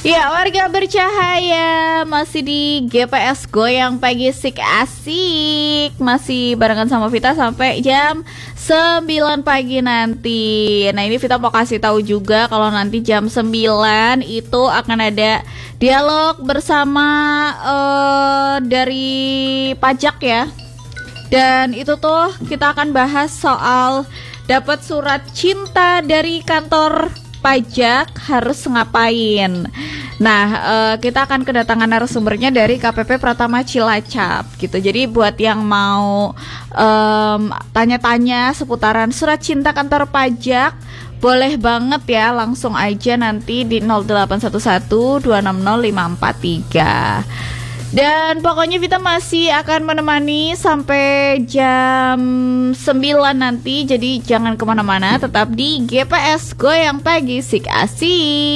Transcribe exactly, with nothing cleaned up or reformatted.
Ya, warga bercahaya masih di G P S Goyang Pagi Sik Asik. Masih barengan sama Vita sampai jam sembilan pagi nanti. Nah, ini Vita mau kasih tahu juga kalau nanti jam sembilan itu akan ada dialog bersama uh, dari pajak ya. Dan itu tuh kita akan bahas soal dapat surat cinta dari kantor pajak harus ngapain. Nah, uh, kita akan kedatangan narasumbernya dari K P P Pratama Cilacap gitu. Jadi buat yang mau um, tanya-tanya seputaran surat cinta kantor pajak, boleh banget ya, langsung aja nanti di nol delapan satu satu dua enam nol lima empat tiga. Dan pokoknya Vita masih akan menemani sampai jam sembilan nanti. Jadi jangan kemana-mana, tetap di G P S Goyang Pagi Sik Asik.